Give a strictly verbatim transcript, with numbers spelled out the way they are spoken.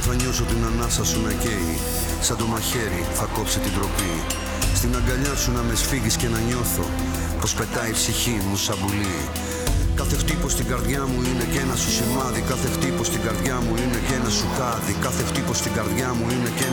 θα νιώσω την ανάσα σου να καίει. Σαν το μαχαίρι θα κόψει την τροπή. Στην αγκαλιά σου να με σφίγγεις και να νιώθω πως πετάει η ψυχή μου σαν πουλί. Κάθε χτύπος στην καρδιά μου είναι και ένα σου σημάδι. Κάθε χτύπος στην καρδιά μου είναι και ένα σου χάδι. Κάθε χτύπος στην καρδιά μου είναι και ένα